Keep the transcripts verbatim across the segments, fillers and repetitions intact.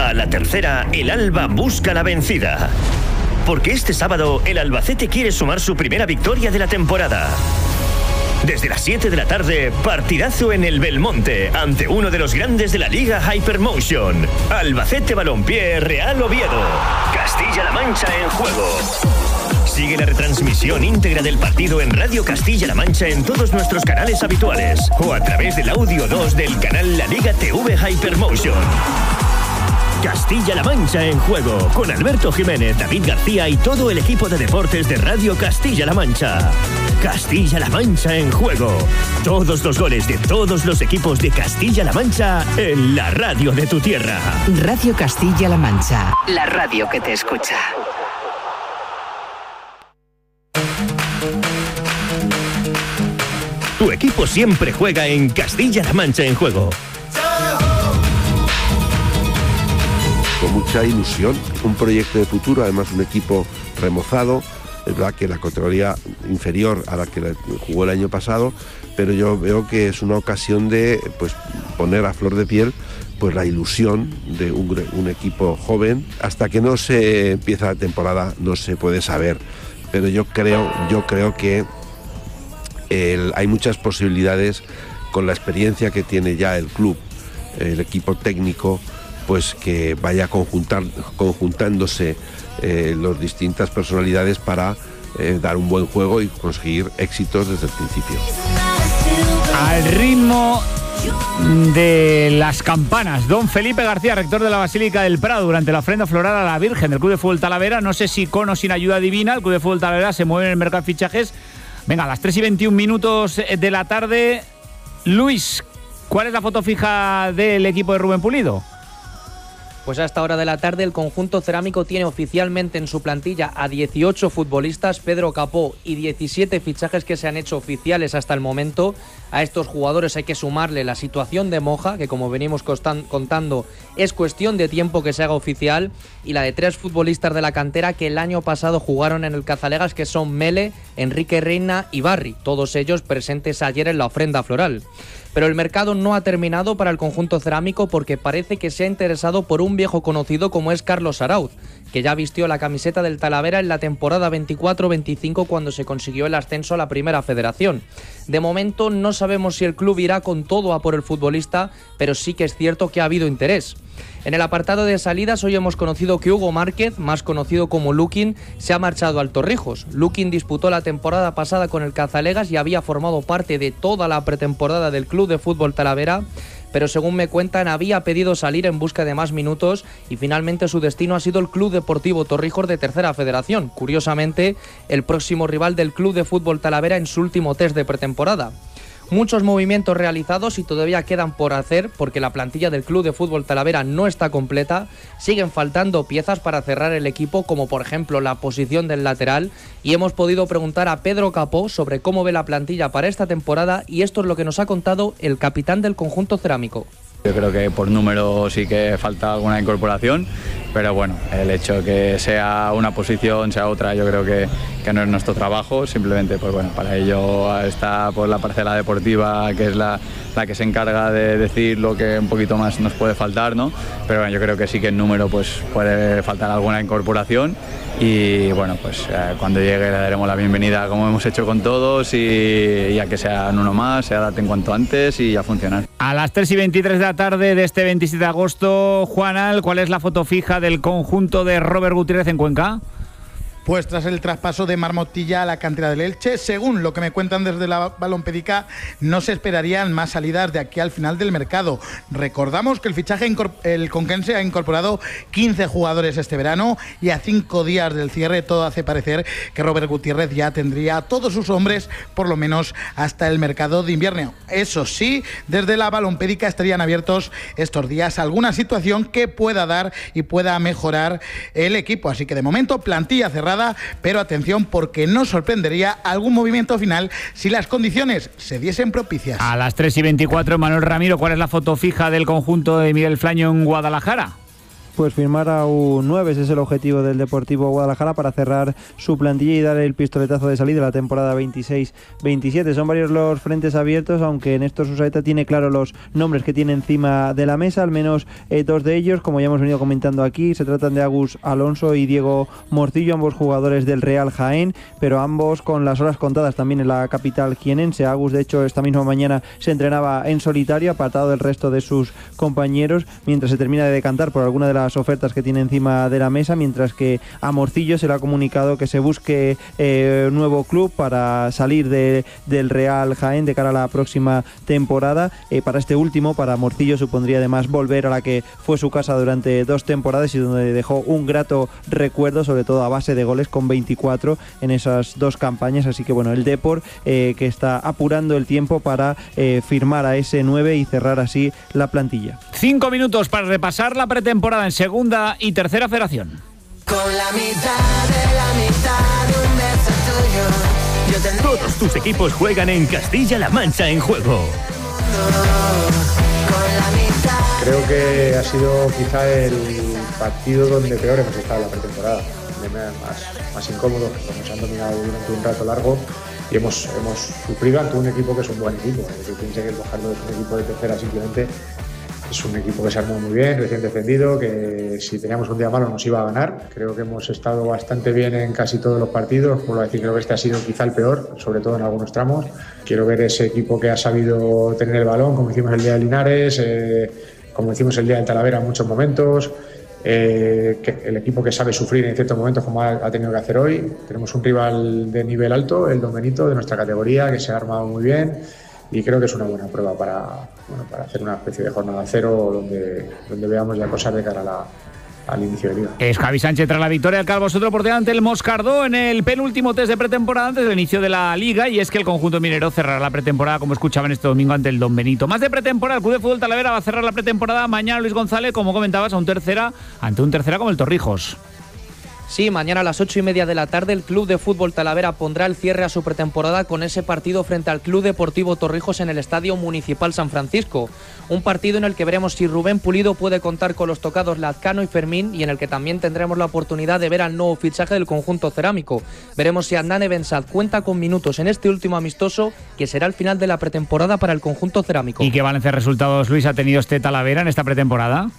A la tercera, el Alba busca la vencida. Porque este sábado, el Albacete quiere sumar su primera victoria de la temporada. Desde las siete de la tarde, partidazo en el Belmonte, ante uno de los grandes de la Liga Hypermotion. Albacete Balompié Real Oviedo. Castilla-La Mancha en juego. Sigue la retransmisión íntegra del partido en Radio Castilla-La Mancha en todos nuestros canales habituales o a través del audio dos del canal La Liga T V Hypermotion. Castilla-La Mancha en juego, con Alberto Jiménez, David García y todo el equipo de deportes de Radio Castilla-La Mancha. Castilla-La Mancha en juego. Todos los goles de todos los equipos de Castilla-La Mancha en la radio de tu tierra. Radio Castilla-La Mancha, la radio que te escucha. Tu equipo siempre juega en Castilla-La Mancha en juego. Con mucha ilusión, un proyecto de futuro, además un equipo remozado. Es verdad que la categoría inferior a la que jugó el año pasado, pero yo veo que es una ocasión de pues, poner a flor de piel pues, la ilusión de un, un equipo joven. Hasta que no se empieza la temporada no se puede saber, pero yo creo, yo creo que el, hay muchas posibilidades con la experiencia que tiene ya el club, el equipo técnico, pues que vaya conjuntar, conjuntándose eh, las distintas personalidades para eh, dar un buen juego y conseguir éxitos desde el principio. Al ritmo de las campanas, don Felipe García, rector de la Basílica del Prado, durante la ofrenda floral a la Virgen del Club de Fútbol Talavera. No sé si con o sin ayuda divina, el Club de Fútbol Talavera se mueve en el mercado de fichajes. Venga, a las tres y veintiún minutos de la tarde. Luis, ¿cuál es la foto fija del equipo de Rubén Pulido? Pues a esta hora de la tarde el conjunto cerámico tiene oficialmente en su plantilla a dieciocho futbolistas, Pedro Capó, y diecisiete fichajes que se han hecho oficiales hasta el momento. A estos jugadores hay que sumarle la situación de Moja, que como venimos contando es cuestión de tiempo que se haga oficial, y la de tres futbolistas de la cantera que el año pasado jugaron en el Cazalegas, que son Mele, Enrique Reina y Barri, todos ellos presentes ayer en la ofrenda floral. Pero el mercado no ha terminado para el conjunto cerámico porque parece que se ha interesado por un viejo conocido como es Carlos Arauz, que ya vistió la camiseta del Talavera en la temporada veinticuatro veinticinco cuando se consiguió el ascenso a la Primera Federación. De momento no sabemos si el club irá con todo a por el futbolista, pero sí que es cierto que ha habido interés. En el apartado de salidas hoy hemos conocido que Hugo Márquez, más conocido como Lukin, se ha marchado al Torrijos. Lukin disputó la temporada pasada con el Cazalegas y había formado parte de toda la pretemporada del Club de Fútbol Talavera, pero según me cuentan había pedido salir en busca de más minutos y finalmente su destino ha sido el Club Deportivo Torrijos de Tercera Federación, curiosamente el próximo rival del Club de Fútbol Talavera en su último test de pretemporada. Muchos movimientos realizados y todavía quedan por hacer porque la plantilla del Club de Fútbol Talavera no está completa. Siguen faltando piezas para cerrar el equipo, como por ejemplo la posición del lateral, y hemos podido preguntar a Pedro Capó sobre cómo ve la plantilla para esta temporada, y esto es lo que nos ha contado el capitán del conjunto cerámico. Yo creo que por número sí que falta alguna incorporación, pero bueno, el hecho de que sea una posición, sea otra, yo creo que, que no es nuestro trabajo. Simplemente, pues bueno, para ello está pues, la parcela deportiva, que es la, la que se encarga de decir lo que un poquito más nos puede faltar, ¿no? Pero bueno, yo creo que sí que en número pues puede faltar alguna incorporación. Y bueno, pues eh, cuando llegue le daremos la bienvenida como hemos hecho con todos y ya que sean uno más, se adapten cuanto antes y a funcionar. A las tres y veintitrés de la tarde de este veintisiete de agosto, Juanal, ¿cuál es la foto fija del conjunto de Robert Gutiérrez en Cuenca? Pues tras el traspaso de Marmotilla a la cantera del Elche, según lo que me cuentan desde la Balompédica, no se esperarían más salidas de aquí al final del mercado. Recordamos que el fichaje, el conquense ha incorporado quince jugadores este verano y a cinco días del cierre todo hace parecer que Robert Gutiérrez ya tendría a todos sus hombres, por lo menos hasta el mercado de invierno. Eso sí, desde la Balompédica estarían abiertos estos días a alguna situación que pueda dar y pueda mejorar el equipo. Así que de momento plantilla cerrada, pero atención porque no sorprendería algún movimiento final si las condiciones se diesen propicias. A las tres y veinticuatro, Manuel Ramiro, ¿cuál es la foto fija del conjunto de Miguel Flaño en Guadalajara? pues firmar a un nueve. Ese es el objetivo del Deportivo Guadalajara para cerrar su plantilla y dar el pistoletazo de salida a la temporada veintiséis veintisiete. Son varios los frentes abiertos, aunque Néstor Susaeta tiene claro los nombres que tiene encima de la mesa, al menos eh, dos de ellos, como ya hemos venido comentando aquí. Se tratan de Agus Alonso y Diego Morcillo, ambos jugadores del Real Jaén, pero ambos con las horas contadas también en la capital jienense. Agus, de hecho, esta misma mañana se entrenaba en solitario, apartado del resto de sus compañeros, mientras se termina de decantar por alguna de las ofertas que tiene encima de la mesa, mientras que a Morcillo se le ha comunicado que se busque eh, nuevo club para salir de, del Real Jaén de cara a la próxima temporada. Eh, para este último, para Morcillo, supondría además volver a la que fue su casa durante dos temporadas y donde dejó un grato recuerdo, sobre todo a base de goles, con veinticuatro en esas dos campañas. Así que bueno, el Depor eh, que está apurando el tiempo para eh, firmar a ese nueve y cerrar así la plantilla. Cinco minutos para repasar la pretemporada en segunda y tercera federación. Con la mitad de la mitad de un beso tuyo, yo tendría... Todos tus equipos juegan en Castilla-La Mancha en Juego. Creo que ha sido quizá el partido donde peor hemos estado en la pretemporada, más, más incómodo, nos han dominado durante un rato largo y hemos, hemos sufrido ante un equipo que es un buen equipo. El que piense que el Bojardo es un equipo de tercera, simplemente es un equipo que se armó muy bien, recién defendido, que si teníamos un día malo nos iba a ganar. Creo que hemos estado bastante bien en casi todos los partidos, por lo decir, creo que este ha sido quizá el peor, sobre todo en algunos tramos. Quiero ver ese equipo que ha sabido tener el balón, como hicimos el día de Linares, eh, como hicimos el día del Talavera en muchos momentos. Eh, que el equipo que sabe sufrir en ciertos momentos, como ha, ha tenido que hacer hoy. Tenemos un rival de nivel alto, el Don Benito, de nuestra categoría, que se ha armado muy bien y creo que es una buena prueba para, bueno, para hacer una especie de jornada cero donde, donde veamos ya cosas de cara a la, al inicio de liga. Es Javi Sánchez tras la victoria del Calvo Sotelo por delante el Moscardó en el penúltimo test de pretemporada antes del inicio de la liga, y es que el conjunto minero cerrará la pretemporada, como escuchaban, este domingo ante el Don Benito. Más de pretemporada, el Club de Fútbol Talavera va a cerrar la pretemporada mañana, Luis González, como comentabas, a un tercera, ante un tercera como el Torrijos. Sí, mañana a las ocho y media de la tarde el Club de Fútbol Talavera pondrá el cierre a su pretemporada con ese partido frente al Club Deportivo Torrijos en el Estadio Municipal San Francisco. Un partido en el que veremos si Rubén Pulido puede contar con los tocados Lazcano y Fermín, y en el que también tendremos la oportunidad de ver al nuevo fichaje del conjunto cerámico. Veremos si Adnane Bensad cuenta con minutos en este último amistoso, que será el final de la pretemporada para el conjunto cerámico. ¿Y qué balance de resultados, Luis, ha tenido este Talavera en esta pretemporada?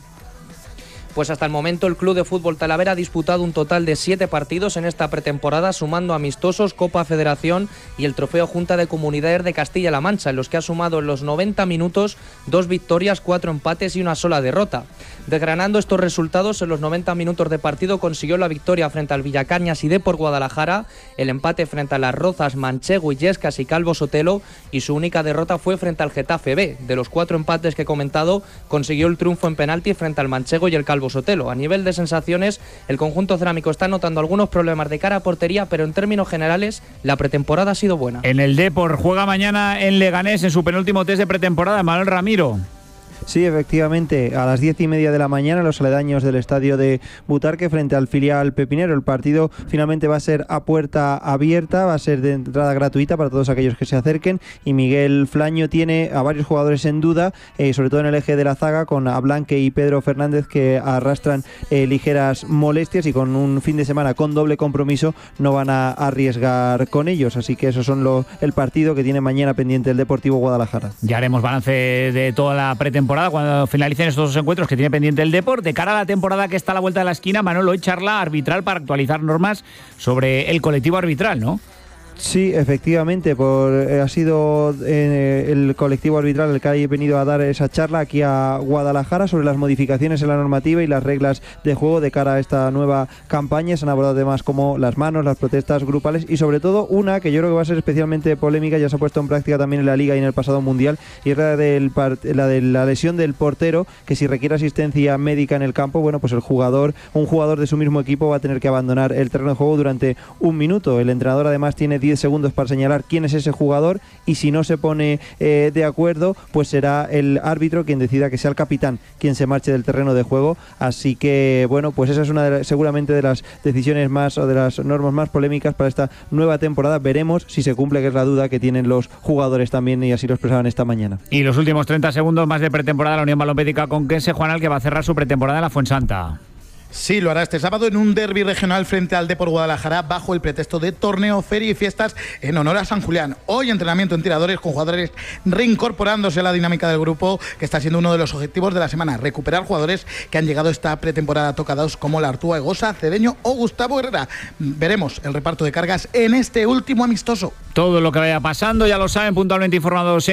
Pues hasta el momento el Club de Fútbol Talavera ha disputado un total de siete partidos en esta pretemporada, sumando amistosos, Copa Federación y el Trofeo Junta de Comunidades de Castilla-La Mancha, en los que ha sumado en los noventa minutos dos victorias, cuatro empates y una sola derrota. Desgranando estos resultados, en los noventa minutos de partido consiguió la victoria frente al Villacañas y Depor Guadalajara, el empate frente a Las Rozas, Manchego, Illescas y Calvo Sotelo, y su única derrota fue frente al Getafe B. De los cuatro empates que he comentado, consiguió el triunfo en penalti frente al Manchego y el Calvo Sotelo. A nivel de sensaciones, el conjunto cerámico está notando algunos problemas de cara a portería, pero en términos generales la pretemporada ha sido buena. En el Depor juega mañana en Leganés en su penúltimo test de pretemporada, Manuel Ramiro. Sí, efectivamente, a las diez y media de la mañana, los aledaños del estadio de Butarque frente al filial pepinero. El partido finalmente va a ser a puerta abierta, va a ser de entrada gratuita para todos aquellos que se acerquen, y Miguel Flaño tiene a varios jugadores en duda, eh, sobre todo en el eje de la zaga, con Ablanque y Pedro Fernández, que arrastran eh, ligeras molestias, y con un fin de semana con doble compromiso no van a arriesgar con ellos. Así que esos son lo, el partido que tiene mañana pendiente el Deportivo Guadalajara. Ya haremos balance de toda la pretemporada cuando finalicen estos dos encuentros que tiene pendiente el Depor. De cara a la temporada que está a la vuelta de la esquina, Manolo, hoy charla arbitral para actualizar normas sobre el colectivo arbitral, ¿no? Sí, efectivamente, por, eh, ha sido eh, el colectivo arbitral el que ha venido a dar esa charla aquí a Guadalajara sobre las modificaciones en la normativa y las reglas de juego de cara a esta nueva campaña. Se han abordado temas como las manos, las protestas grupales y sobre todo una que yo creo que va a ser especialmente polémica, ya se ha puesto en práctica también en la Liga y en el pasado Mundial, y es la, del, la de la lesión del portero, que si requiere asistencia médica en el campo, bueno, pues el jugador, un jugador de su mismo equipo va a tener que abandonar el terreno de juego durante un minuto. El entrenador además tiene diez segundos para señalar quién es ese jugador, y si no se pone eh, de acuerdo, pues será el árbitro quien decida que sea el capitán quien se marche del terreno de juego. Así que bueno, pues esa es una de, seguramente de las decisiones más o de las normas más polémicas para esta nueva temporada. Veremos si se cumple, que es la duda que tienen los jugadores también, y así lo expresaban esta mañana. Y los últimos treinta segundos más de pretemporada, la Unión Balompédica Conquense, Juanal, que va a cerrar su pretemporada en la Fuensanta. Sí, lo hará este sábado en un derbi regional frente al Depor Guadalajara bajo el pretexto de torneo, feria y fiestas en honor a San Julián. Hoy entrenamiento en tiradores con jugadores reincorporándose a la dinámica del grupo, que está siendo uno de los objetivos de la semana. Recuperar jugadores que han llegado esta pretemporada tocados como la Artúa Egosa, Cedeño o Gustavo Herrera. Veremos el reparto de cargas en este último amistoso. Todo lo que vaya pasando ya lo saben, puntualmente informados